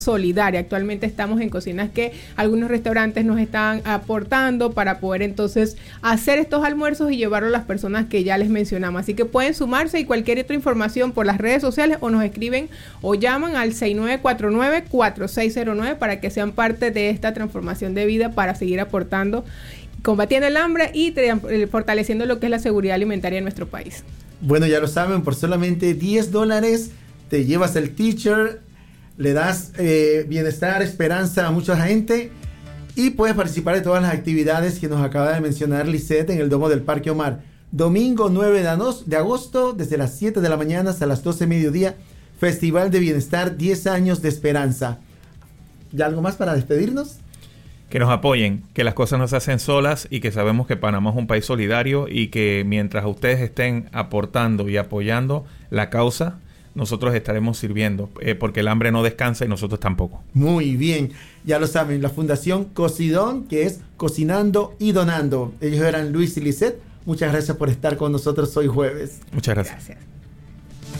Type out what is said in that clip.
solidaria. Actualmente estamos en cocinas que algunos restaurantes nos están aportando para poder entonces hacer estos almuerzos y llevarlo a las personas que ya les mencionamos. Así que pueden sumarse, y cualquier otra información por las redes sociales, o nos escriben o llaman al 6949-4609 para que sean parte de esta transformación de vida, para seguir aportando, combatiendo el hambre y fortaleciendo lo que es la seguridad alimentaria en nuestro país. Bueno, ya lo saben, por solamente $10 te llevas el t-shirt, le das bienestar, esperanza a mucha gente, y puedes participar de todas las actividades que nos acaba de mencionar Lisette en el Domo del Parque Omar. Domingo 9 de agosto, desde las 7 de la mañana hasta las 12 de mediodía, Festival de Bienestar, 10 años de esperanza. ¿Y algo más para despedirnos? Que nos apoyen, que las cosas no se hacen solas, y que sabemos que Panamá es un país solidario, y que mientras ustedes estén aportando y apoyando la causa, nosotros estaremos sirviendo, porque el hambre no descansa y nosotros tampoco. Muy bien, ya lo saben, la Fundación Cocidón, que es Cocinando y Donando. Ellos eran Luis y Lisette. Muchas gracias por estar con nosotros hoy jueves. Muchas gracias. Gracias.